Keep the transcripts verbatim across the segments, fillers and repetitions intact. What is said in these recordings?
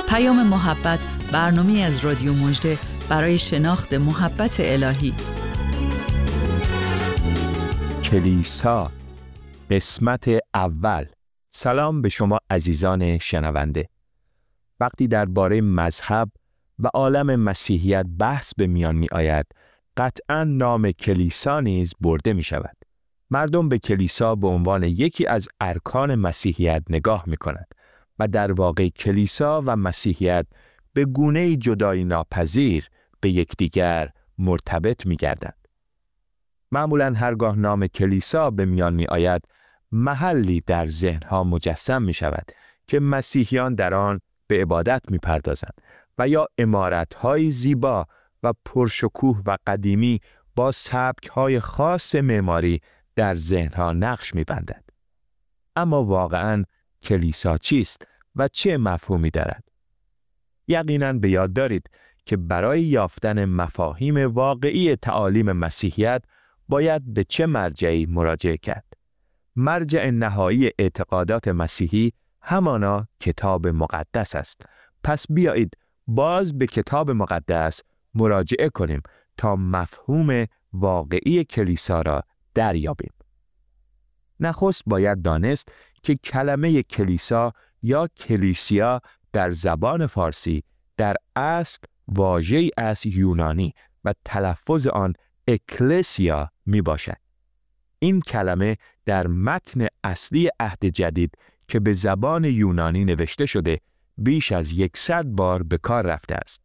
پیام محبت، برنامه‌ای از رادیو مژده برای شناخت محبت الهی. کلیسا، قسمت اول. سلام به شما عزیزان شنونده. وقتی درباره مذهب و عالم مسیحیت بحث به میان می آید، قطعاً نام کلیسا نیز برده می شود. مردم به کلیسا به عنوان یکی از ارکان مسیحیت نگاه می کنند و در واقع کلیسا و مسیحیت به گونه‌ای جدایی ناپذیر به یکدیگر مرتبط می گردند. معمولاً هرگاه نام کلیسا به میان می آید، محلی در ذهنها مجسم می شود که مسیحیان در آن به عبادت می پردازند و یا عمارت‌های زیبا و پرشکوه و قدیمی با سبک‌های خاص معماری در ذهنها نقش می بندد. اما واقعاً کلیسا چیست و چه مفهومی دارد؟ یقیناً به یاد دارید که برای یافتن مفاهیم واقعی تعالیم مسیحیت باید به چه مرجعی مراجعه کرد؟ مرجع نهایی اعتقادات مسیحی همانا کتاب مقدس است. پس بیایید باز به کتاب مقدس مراجعه کنیم تا مفهوم واقعی کلیسا را دریابیم. نخست باید دانست که کلمه کلیسا یا کلیسیا در زبان فارسی در اصل واژه‌ای از یونانی و تلفظ آن اکلسیا می باشد. این کلمه در متن اصلی عهد جدید که به زبان یونانی نوشته شده بیش از یکصد بار به کار رفته است.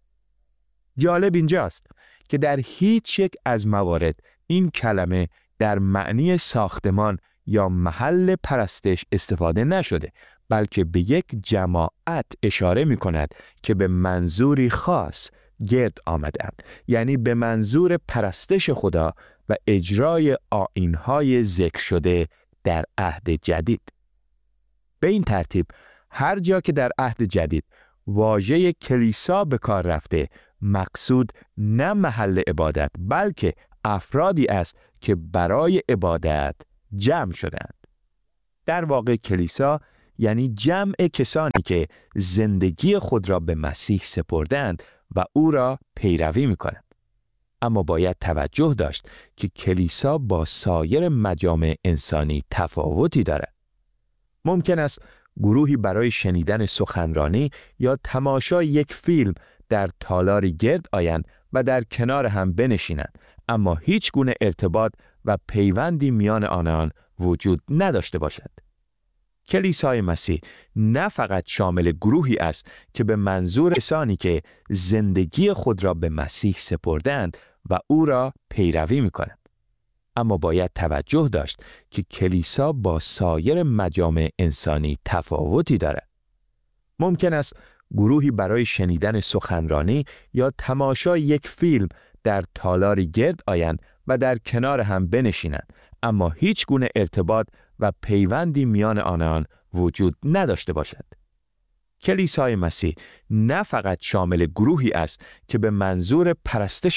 جالب اینجاست که در هیچ یک از موارد این کلمه در معنی ساختمان یا محل پرستش استفاده نشده، بلکه به یک جماعت اشاره می کند که به منظوری خاص گرد آمدند، یعنی به منظور پرستش خدا و اجرای آیین‌های ذکر شده در عهد جدید. به این ترتیب هر جا که در عهد جدید واژه کلیسا به کار رفته، مقصود نه محل عبادت بلکه افرادی است که برای عبادت جمع شدند. در واقع کلیسا یعنی جمع کسانی که زندگی خود را به مسیح سپردند و او را پیروی می‌کنند. اما باید توجه داشت که کلیسا با سایر مجامع انسانی تفاوتی دارد. ممکن است گروهی برای شنیدن سخنرانی یا تماشای یک فیلم در تالاری گرد آیند و در کنار هم بنشینند، اما هیچ گونه ارتباط و پیوندی میان آنان وجود نداشته باشد. کلیسای مسیح نه فقط شامل گروهی است که به منظور کسانی که زندگی خود را به مسیح سپردند و او را پیروی می‌کنند، اما باید توجه داشت که کلیسا با سایر مجامع انسانی تفاوتی دارد. ممکن است گروهی برای شنیدن سخنرانی یا تماشای یک فیلم در تالاری گرد آیند و در کنار هم بنشینند، اما هیچ گونه ارتباط و پیوندی میان آنان وجود نداشته باشد. کلیسای مسیح نه فقط شامل گروهی است که به منظور پرستش